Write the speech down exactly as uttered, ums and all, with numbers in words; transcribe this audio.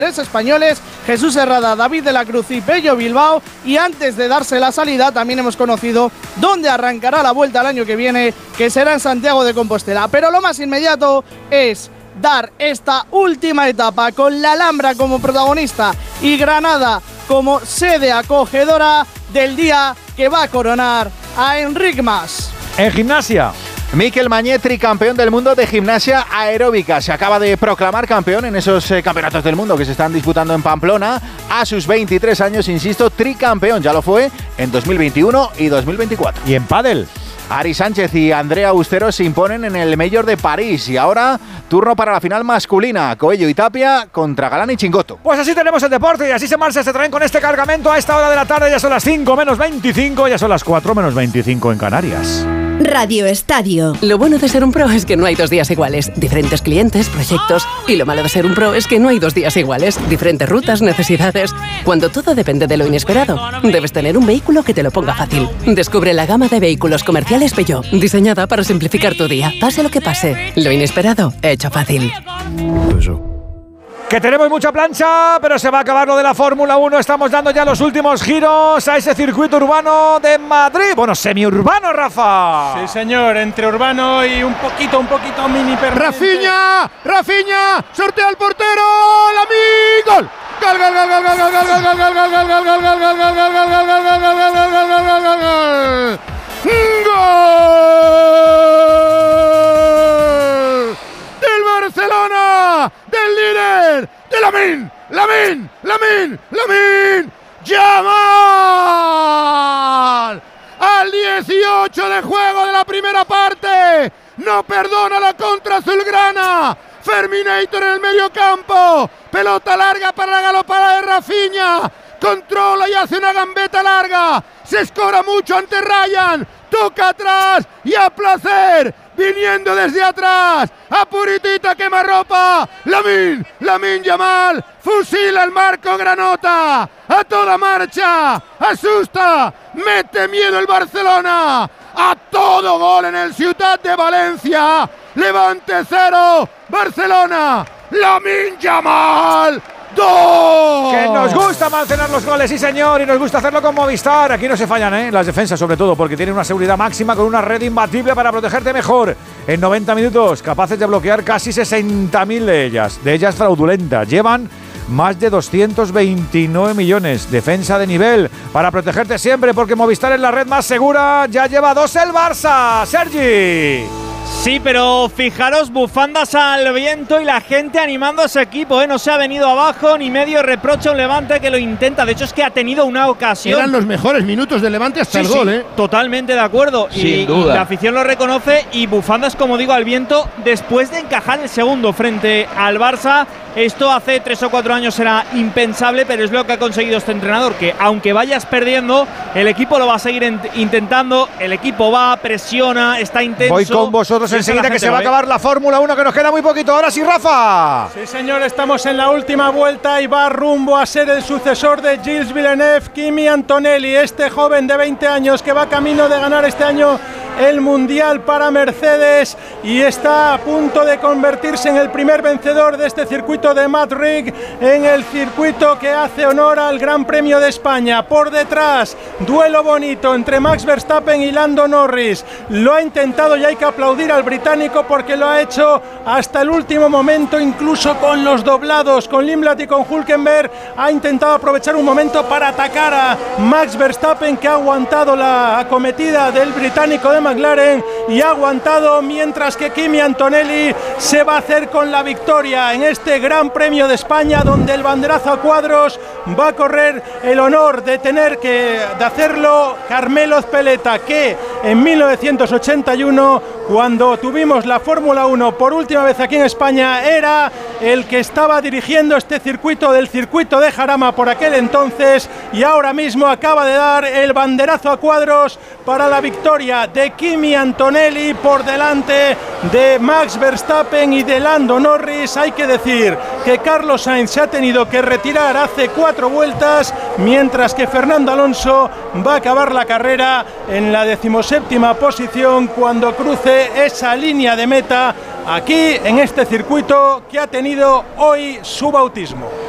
Tres españoles, Jesús Herrada, David de la Cruz y Pello Bilbao, y antes de darse la salida también hemos conocido dónde arrancará la Vuelta el año que viene, que será en Santiago de Compostela. Pero lo más inmediato es dar esta última etapa con la Alhambra como protagonista y Granada como sede acogedora del día que va a coronar a Enric Mas. En gimnasia, Mikel Mañetri, campeón del mundo de gimnasia aeróbica. Se acaba de proclamar campeón en esos eh, campeonatos del mundo que se están disputando en Pamplona. A sus veintitrés años, insisto, tricampeón. Ya lo fue en dos mil veintiuno y dos mil veinticuatro. Y en pádel, Ari Sánchez y Andrea Austero se imponen en el Major de París. Y ahora, turno para la final masculina. Coello y Tapia contra Galán y Chingotto. Pues así tenemos el deporte y así se marcha este tren con este cargamento a esta hora de la tarde. Ya son las cinco menos veinticinco, ya son las cuatro menos veinticinco en Canarias. Radio Estadio. Lo bueno de ser un pro es que no hay dos días iguales. Diferentes clientes, proyectos. Y lo malo de ser un pro es que no hay dos días iguales. Diferentes rutas, necesidades. Cuando todo depende de lo inesperado, debes tener un vehículo que te lo ponga fácil. Descubre la gama de vehículos comerciales Peugeot, diseñada para simplificar tu día. Pase lo que pase, lo inesperado, hecho fácil. Que tenemos mucha plancha, pero se va a acabar lo de la Fórmula uno. Estamos dando ya los últimos giros a ese circuito urbano de Madrid. Bueno, semiurbano, Rafa. Sí, señor, entre urbano y un poquito, un poquito mini permanente. ¡Rafinha! ¡Rafinha! ¡Sortea al portero! ¡Lamine! ¡Gol! ¡Gol, gol, gol, gol, gol, gol, gol, gol, gol, gol, gol, gol, gol, gol, gol, gol, gol, gol, gol, gol! ¡Del Barcelona! ¡Del líder! ¡De Lamine! ¡Lamine! ¡Lamine! ¡Lamine! ¡Yamal! Al dieciocho de juego de la primera parte. No perdona la contra azulgrana. Ferminator en el medio campo. Pelota larga para la galopada de Rafinha. Controla y hace una gambeta larga. Se escora mucho ante Ryan. Toca atrás y a placer. Viniendo desde atrás. A puritita quemarropa. Lamine. Lamine Yamal. Fusila el marco granota. A toda marcha. Asusta. Mete miedo el Barcelona. A todo gol en el Ciutat de Valencia. Levante cero. Barcelona. Lamine Yamal. ¡Dos! Que nos gusta mantener los goles, sí señor, y nos gusta hacerlo con Movistar. Aquí no se fallan, ¿eh? Las defensas sobre todo, porque tienen una seguridad máxima con una red imbatible para protegerte mejor. En noventa minutos, capaces de bloquear casi sesenta mil de ellas, de ellas fraudulentas. Llevan más de doscientos veintinueve millones. Defensa de nivel para protegerte siempre, porque Movistar es la red más segura. Ya lleva dos el Barça. Sergi. Sí, pero fijaros, bufandas al viento y la gente animando a ese equipo, ¿eh? No se ha venido abajo, ni medio reproche a un Levante que lo intenta. De hecho, es que ha tenido una ocasión. Eran los mejores minutos del Levante hasta sí, el gol, sí, ¿eh? Totalmente de acuerdo. Sin y, duda. y la afición lo reconoce y bufandas, como digo, al viento después de encajar el segundo frente al Barça. Esto hace tres o cuatro años era impensable, pero es lo que ha conseguido este entrenador, que aunque vayas perdiendo, el equipo lo va a seguir intentando. El equipo va, presiona, está intenso. Voy con vosotros enseguida, que se va a acabar la Fórmula uno, que nos queda muy poquito. Ahora sí, Rafa. Sí, señor, estamos en la última vuelta y va rumbo a ser el sucesor de Gilles Villeneuve, Kimi Antonelli, este joven de veinte años que va camino de ganar este año el Mundial para Mercedes y está a punto de convertirse en el primer vencedor de este circuito de Madrid, en el circuito que hace honor al Gran Premio de España. Por detrás, duelo bonito entre Max Verstappen y Lando Norris. Lo ha intentado y hay que aplaudir al británico porque lo ha hecho hasta el último momento, incluso con los doblados, con Limlat y con Hülkenberg. Ha intentado aprovechar un momento para atacar a Max Verstappen, que ha aguantado la acometida del británico de McLaren y ha aguantado, mientras que Kimi Antonelli se va a hacer con la victoria en este Gran Premio de España, donde el banderazo a cuadros va a correr el honor de tener que de hacerlo Carmelo Ezpeleta, que en mil novecientos ochenta y uno, cuando tuvimos la Fórmula uno por última vez aquí en España, era el que estaba dirigiendo este circuito del circuito de Jarama por aquel entonces, y ahora mismo acaba de dar el banderazo a cuadros para la victoria de Kimi Antonelli por delante de Max Verstappen y de Lando Norris. Hay que decir que Carlos Sainz se ha tenido que retirar hace cuatro vueltas, mientras que Fernando Alonso va a acabar la carrera en la decimoséptima posición cuando cruce esa línea de meta aquí en este circuito que ha tenido hoy su bautismo.